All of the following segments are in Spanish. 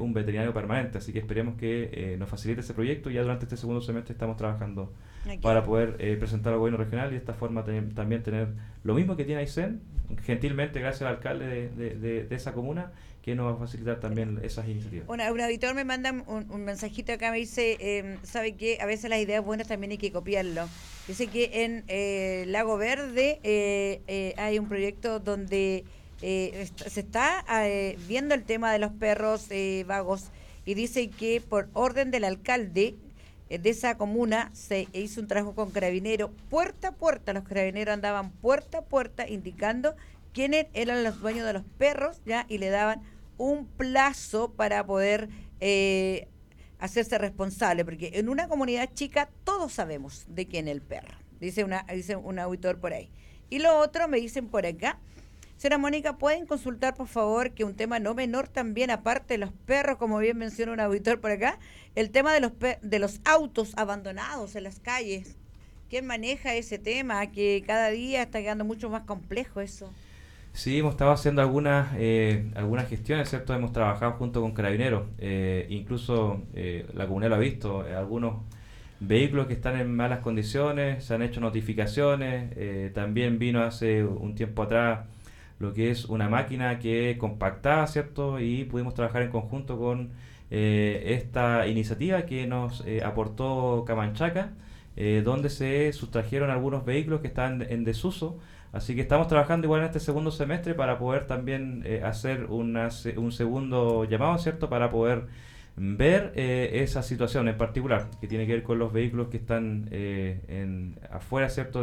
un veterinario permanente, así que esperemos que nos facilite ese proyecto. Ya durante este segundo semestre estamos trabajando para poder presentar al gobierno regional y de esta forma también tener lo mismo que tiene Aysén, gentilmente gracias al alcalde de esa comuna, que nos va a facilitar también esas iniciativas. Un auditor me manda un mensajito acá, me dice, ¿sabe qué? A veces las ideas buenas también hay que copiarlo. Dice que en Lago Verde hay un proyecto donde se está viendo el tema de los perros vagos y dice que por orden del alcalde de esa comuna se hizo un trabajo con carabineros puerta a puerta. Los carabineros andaban puerta a puerta indicando quiénes eran los dueños de los perros, ya, y le daban un plazo para poder hacerse responsable, porque en una comunidad chica todos sabemos de quién es el perro, dice un auditor por ahí. Y lo otro me dicen por acá, señora Mónica, ¿pueden consultar por favor que un tema no menor también, aparte de los perros, como bien menciona un auditor por acá, el tema de los autos abandonados en las calles? ¿Quién maneja ese tema? Que cada día está quedando mucho más complejo eso. Sí, hemos estado haciendo algunas gestiones, ¿cierto? Hemos trabajado junto con Carabineros, incluso la comunidad lo ha visto, algunos vehículos que están en malas condiciones, se han hecho notificaciones, también vino hace un tiempo atrás lo que es una máquina que compactaba, ¿cierto? Y pudimos trabajar en conjunto con esta iniciativa que nos aportó Camanchaca, donde se sustrajeron algunos vehículos que están en desuso. Así que estamos trabajando igual en este segundo semestre para poder también hacer un segundo llamado, ¿cierto? Para poder ver esa situación en particular, que tiene que ver con los vehículos que están afuera, ¿cierto?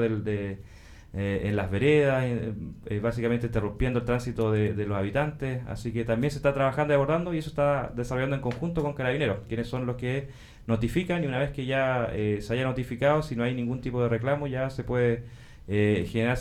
En las veredas, básicamente interrumpiendo el tránsito de los habitantes. Así que también se está trabajando y abordando, y eso está desarrollando en conjunto con Carabineros, quienes son los que notifican, y una vez que ya se haya notificado, si no hay ningún tipo de reclamo, ya se puede generar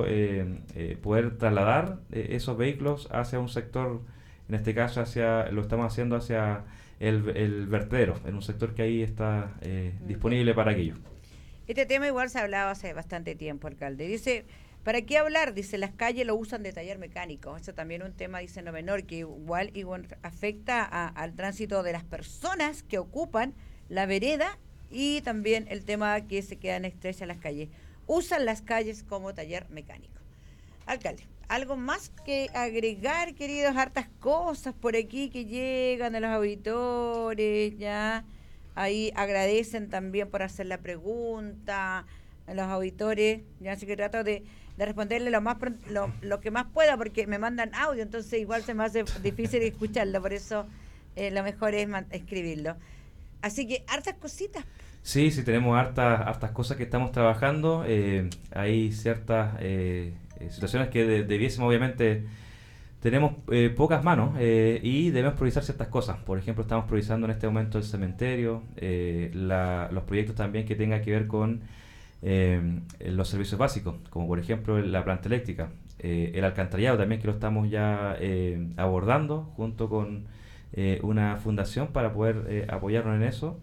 poder trasladar esos vehículos hacia un sector, en este caso lo estamos haciendo hacia el vertedero, en un sector que ahí está disponible para aquello. Este tema igual se ha hablado hace bastante tiempo, alcalde. Dice, ¿para qué hablar? Dice, las calles lo usan de taller mecánico. Eso también es un tema, dice, no menor, que igual afecta al tránsito de las personas que ocupan la vereda, y también el tema que se quedan estrechas las calles. Usan las calles como taller mecánico. Alcalde, ¿algo más que agregar, queridos? Hartas cosas por aquí que llegan de los auditores, ya. Ahí agradecen también por hacer la pregunta a los auditores, ya, así que trato de responderle lo que más pueda, porque me mandan audio, entonces igual se me hace difícil escucharlo, por eso lo mejor es escribirlo. Así que hartas cositas. Sí, tenemos hartas cosas que estamos trabajando. Hay ciertas situaciones que debiésemos, obviamente, tenemos pocas manos y debemos priorizar ciertas cosas. Por ejemplo, estamos priorizando en este momento el cementerio, los proyectos también que tengan que ver con los servicios básicos, como por ejemplo la planta eléctrica, el alcantarillado también, que lo estamos ya abordando junto con una fundación para poder apoyarnos en eso.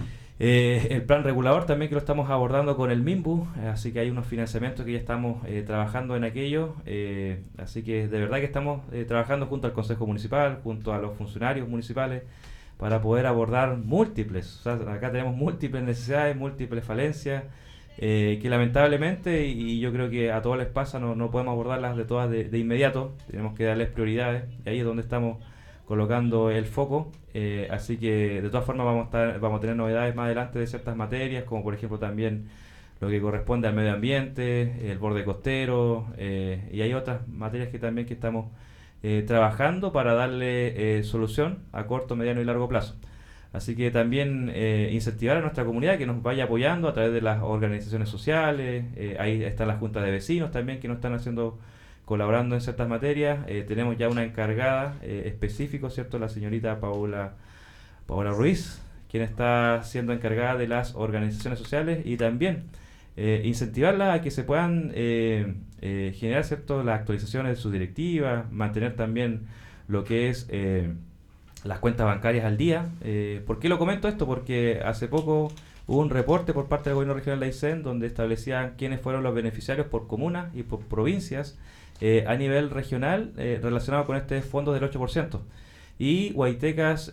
El plan regulador también, que lo estamos abordando con el MIMBU, así que hay unos financiamientos que ya estamos trabajando en aquello, así que de verdad que estamos trabajando junto al Consejo Municipal, junto a los funcionarios municipales, para poder abordar múltiples, o sea, acá tenemos múltiples necesidades, múltiples falencias, que lamentablemente, y yo creo que a todos les pasa, no podemos abordarlas de todas de inmediato, tenemos que darles prioridades, y ahí es donde estamos colocando el foco, así que de todas formas vamos a tener novedades más adelante de ciertas materias, como por ejemplo también lo que corresponde al medio ambiente, el borde costero, y hay otras materias que también que estamos trabajando para darle solución a corto, mediano y largo plazo. Así que también incentivar a nuestra comunidad que nos vaya apoyando a través de las organizaciones sociales, ahí están las juntas de vecinos también que nos están colaborando en ciertas materias. Tenemos ya una encargada específica, ¿cierto? La señorita Paola Ruiz, quien está siendo encargada de las organizaciones sociales, y también incentivarla a que se puedan generar, ¿cierto?, las actualizaciones de sus directivas, mantener también lo que es las cuentas bancarias al día. ¿Por qué lo comento esto? Porque hace poco hubo un reporte por parte del gobierno regional de Aysén donde establecían quiénes fueron los beneficiarios por comunas y por provincias a nivel regional relacionado con este fondo del 8%. Y Guaitecas